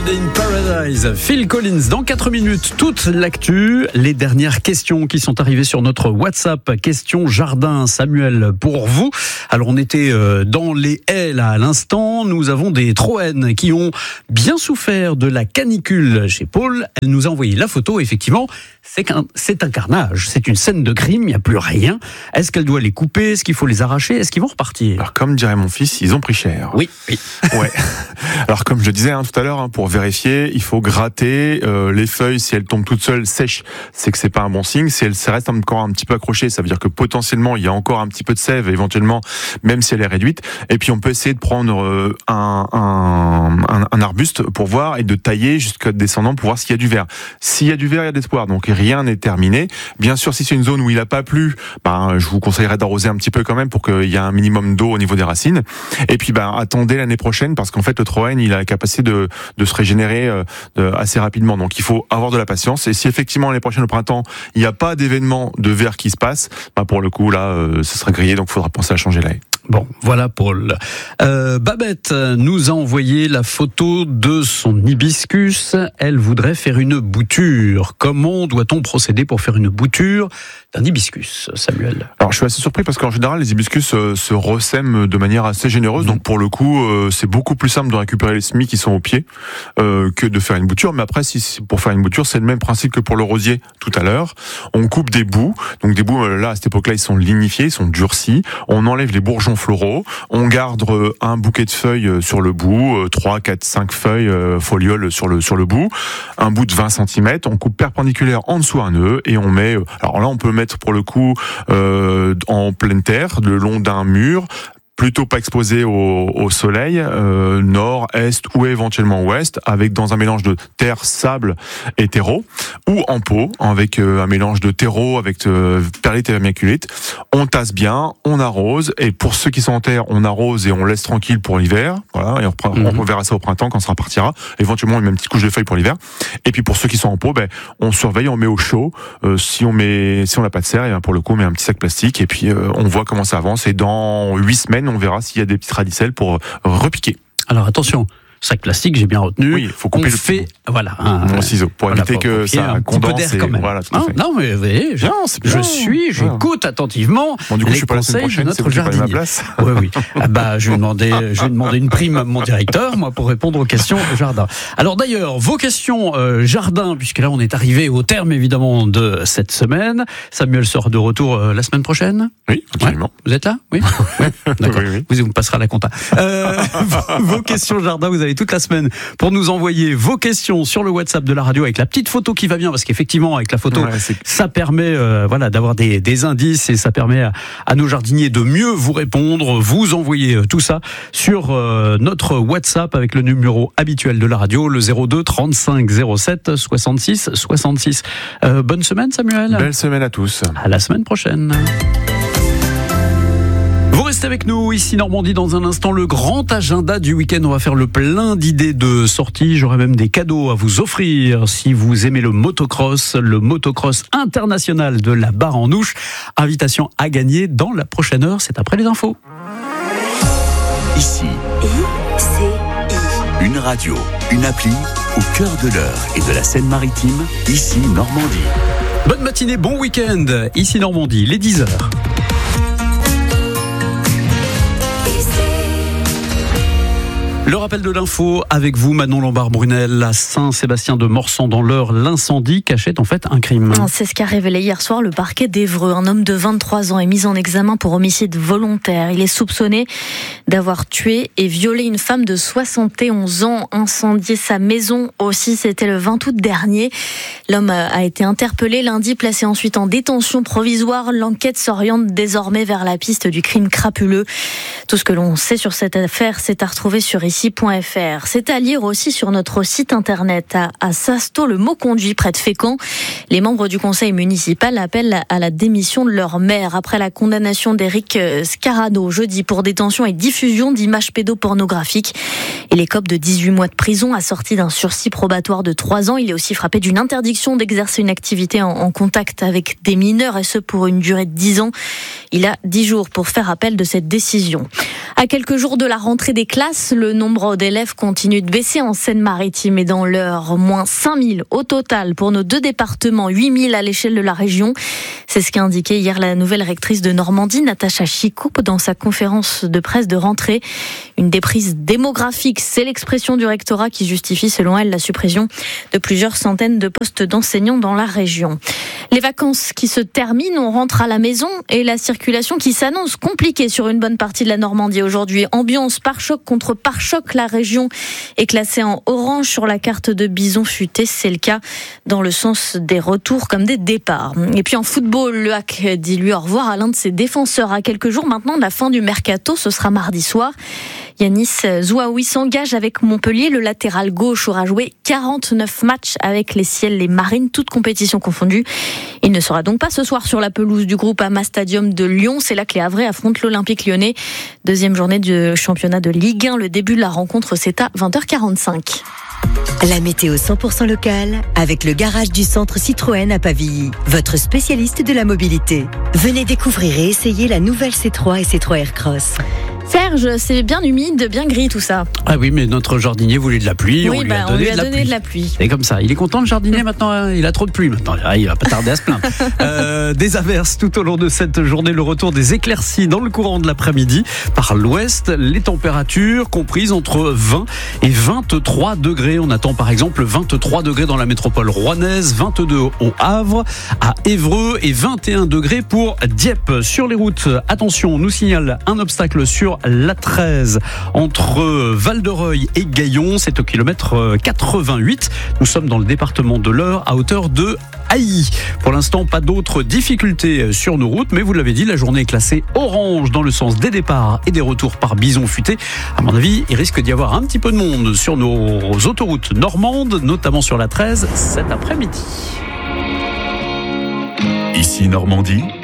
In Paradise, Phil Collins. Dans 4 minutes, toute l'actu, les dernières questions qui sont arrivées sur notre WhatsApp. Question jardin, Samuel, pour vous. Alors on était dans les haies là à l'instant. Nous avons des Troènes qui ont bien souffert de la canicule chez Paul. Elle nous a envoyé la photo. Effectivement, c'est un carnage. C'est une scène de crime. Il n'y a plus rien. Est-ce qu'elle doit les couper? Est-ce qu'il faut les arracher? Est-ce qu'ils vont repartir? Alors comme dirait mon fils, ils ont pris cher. Oui. Ouais. Alors comme je le disais tout à l'heure, pour vérifier, il faut gratter les feuilles. Si elles tombent toutes seules sèches, c'est que c'est pas un bon signe. Si elles restent encore un petit peu accrochées, ça veut dire que potentiellement il y a encore un petit peu de sève, éventuellement, même si elle est réduite. Et puis on peut essayer de prendre un arbuste pour voir et de tailler jusqu'à descendant pour voir s'il y a du vert. S'il y a du vert, il y a d'espoir. Donc rien n'est terminé. Bien sûr, si c'est une zone où il n'a pas plu, je vous conseillerais d'arroser un petit peu quand même pour qu'il y ait un minimum d'eau au niveau des racines. Et puis attendez l'année prochaine parce qu'en fait le Troène il a la capacité de se régénérer assez rapidement. Donc il faut avoir de la patience. Et si effectivement l'année prochaine au printemps il n'y a pas d'événement de vert qui se passe, pour le coup là ce sera grillé, donc il faudra penser à changer la haie. Bon, voilà Paul. Babette nous a envoyé la photo de son hibiscus. Elle voudrait faire une bouture. Comment doit-on procéder pour faire une bouture d'un hibiscus, Samuel? Alors je suis assez surpris parce qu'en général les hibiscus se ressèment de manière assez généreuse. Donc pour le coup c'est beaucoup plus simple de récupérer les semis qui sont au pied que de faire une bouture. Mais après si pour faire une bouture c'est le même principe que pour le rosier tout à l'heure. On coupe des bouts. Donc des bouts là à cette époque-là ils sont lignifiés, ils sont durcis. On enlève les bourgeons floraux, on garde un bouquet de feuilles sur le bout, 3, 4, 5 feuilles folioles sur le bout, un bout de 20 cm, on coupe perpendiculaire en dessous un nœud et on met, alors là on peut mettre pour le coup en pleine terre, le long d'un mur, plutôt pas exposé au soleil, nord, est ou éventuellement ouest, avec dans un mélange de terre, sable et terreau, ou en pot, avec un mélange de terreau avec perlite et vermiculite. On tasse bien, on arrose, et pour ceux qui sont en terre, on arrose et on laisse tranquille pour l'hiver. Voilà, et on verra ça au printemps quand ça repartira. Éventuellement, on met une petite couche de feuilles pour l'hiver. Et puis pour ceux qui sont en pot, on surveille, on met au chaud. Si on n'a pas de serre, et pour le coup, on met un petit sac plastique, et puis on voit comment ça avance. Et dans 8 semaines, on verra s'il y a des petites radicelles pour repiquer. Alors attention, sac plastique, j'ai bien retenu. Oui, il faut couper un ciseau pour éviter que ça condense. Voilà, tout à fait. Non, mais j'écoute attentivement. Bon, du coup, les je suis pas la semaine prochaine, notre jardinier. Ma place. Oui. Je vais demander une prime à mon directeur, moi, pour répondre aux questions jardin. Alors d'ailleurs, vos questions jardin, puisque là, on est arrivé au terme évidemment de cette semaine. Samuel sera de retour la semaine prochaine. Oui, absolument. Ouais. Vous êtes là? Oui. D'accord. Oui. Vous me passerez la compta. Vos questions jardin, vous avez toute la semaine pour nous envoyer vos questions sur le WhatsApp de la radio avec la petite photo qui va bien, parce qu'effectivement avec la photo ça permet d'avoir des indices et ça permet à nos jardiniers de mieux vous répondre. Vous envoyez tout ça sur notre WhatsApp avec le numéro habituel de la radio, le 02 35 07 66 66. Bonne semaine Samuel. Belle semaine à tous. À la semaine prochaine. Vous restez avec nous, ici Normandie, dans un instant, le grand agenda du week-end. On va faire le plein d'idées de sorties. J'aurai même des cadeaux à vous offrir si vous aimez le motocross international de la Barre en Ouche. Invitation à gagner dans la prochaine heure, c'est après les infos. Ici, une radio, une appli au cœur de l'Eure et de la Seine-Maritime, ici Normandie. Bonne matinée, bon week-end, ici Normandie, les 10h. Le rappel de l'info avec vous, Manon Lombard-Brunel, à Saint-Sébastien de Morsan dans l'Eure. L'incendie cachait en fait un crime. C'est ce qu'a révélé hier soir le parquet d'Évreux. Un homme de 23 ans est mis en examen pour homicide volontaire. Il est soupçonné d'avoir tué et violé une femme de 71 ans, incendié sa maison aussi. C'était le 20 août dernier. L'homme a été interpellé lundi, placé ensuite en détention provisoire. L'enquête s'oriente désormais vers la piste du crime crapuleux. Tout ce que l'on sait sur cette affaire, c'est à retrouver sur ici.fr. C'est à lire aussi sur notre site internet. À Sasto, le mot conduit près de Fécamp. Les membres du conseil municipal appellent à la démission de leur maire après la condamnation d'Éric Scarano jeudi pour détention et diffusion d'images pédopornographiques. Il écope de 18 mois de prison assorti d'un sursis probatoire de 3 ans. Il est aussi frappé d'une interdiction d'exercer une activité en contact avec des mineurs, et ce pour une durée de 10 ans. Il a 10 jours pour faire appel de cette décision. À quelques jours de la rentrée des classes, le nombre d'élèves continue de baisser en Seine-Maritime et dans l'Eure. Moins 5000 au total pour nos 2 départements, 8000 à l'échelle de la région. C'est ce qu'a indiqué hier la nouvelle rectrice de Normandie, Natacha Chicot, dans sa conférence de presse de rentrée. Une déprise démographique, c'est l'expression du rectorat qui justifie, selon elle, la suppression de plusieurs centaines de postes d'enseignants dans la région. Les vacances qui se terminent, on rentre à la maison et la circulation qui s'annonce compliquée sur une bonne partie de la Normandie aujourd'hui. Ambiance pare-choc contre pare-choc, la région est classée en orange sur la carte de Bison Futé. C'est le cas dans le sens des retours comme des départs. Et puis en football, le HAC dit lui au revoir à l'un de ses défenseurs à quelques jours maintenant de la fin du mercato. Ce sera mardi soir. Yanis Zouaoui s'engage avec Montpellier. Le latéral gauche aura joué 49 matchs avec les Ciels, les Marines, toutes compétitions confondues. Il ne sera donc pas ce soir sur la pelouse du Groupama Stadium de Lyon. C'est là que les Havrais affrontent l'Olympique Lyonnais. Deuxième journée du championnat de Ligue 1. Le début de la rencontre, c'est à 20h45. La météo 100% locale avec le garage du centre Citroën à Pavilly, votre spécialiste de la mobilité. Venez découvrir et essayer la nouvelle C3 et C3 Aircross. Serge, c'est bien humide, bien gris tout ça. Ah oui, mais notre jardinier voulait de la pluie. Oui, on lui a donné de la pluie. C'est comme ça. Il est content le jardinier maintenant. Hein, il a trop de pluie maintenant. Il va pas tarder à se plaindre. Des averses tout au long de cette journée. Le retour des éclaircies dans le courant de l'après-midi. Par l'ouest, les températures comprises entre 20 et 23 degrés. On attend par exemple 23 degrés dans la métropole rouennaise, 22 au Havre, à Évreux et 21 degrés pour Dieppe. Sur les routes, attention, on nous signale un obstacle sur la 13 entre Val-de-Reuil et Gaillon. C'est au kilomètre 88. Nous sommes dans le département de l'Eure à hauteur de Hailly. Pour l'instant, pas d'autres difficultés sur nos routes, mais vous l'avez dit, la journée est classée orange dans le sens des départs et des retours par Bison Futé. À mon avis, il risque d'y avoir un petit peu de monde sur nos autoroutes normandes, notamment sur la 13 cet après-midi. Ici Normandie.